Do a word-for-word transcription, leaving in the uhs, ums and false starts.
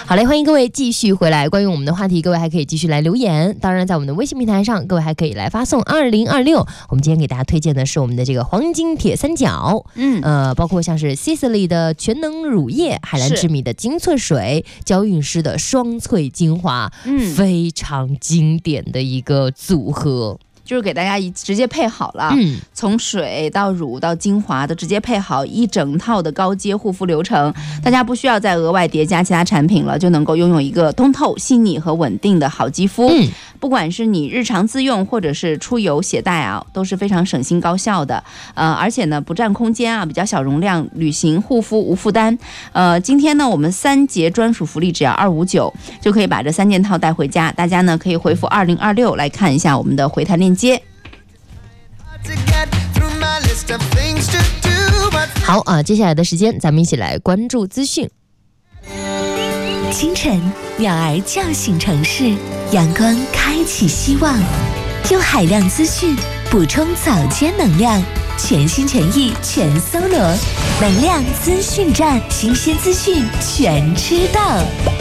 好嘞，欢迎各位继续回来。关于我们的话题，各位还可以继续来留言。当然，在我们的微信平台上，各位还可以来发送二零二六。我们今天给大家推荐的是我们的这个黄金铁三角，嗯，呃，包括像是 Sisley 的全能乳液、海蓝之谜的精粹水、娇韵诗的双萃精华，嗯，非常经典的一个组合。 就是给大家直接配好了，嗯，从水到乳到精华都直接配好一整套的高阶护肤流程，大家不需要再额外叠加其他产品了，就能够拥有一个通透、细腻和稳定的好肌肤。嗯，不管是你日常自用或者是出游携带啊，都是非常省心高效的。呃，而且呢不占空间啊，比较小容量，旅行护肤无负担。呃，今天呢我们三节专属福利只要二五九就可以把这三件套带回家，大家呢可以回复二零二六来看一下我们的回弹链接。 好啊，接下来的时间咱们一起来关注资讯。 清晨，鸟儿叫醒城市，阳光开启希望，用海量资讯补充早间能量，全心全意全搜罗，能量资讯站，新鲜资讯全知道。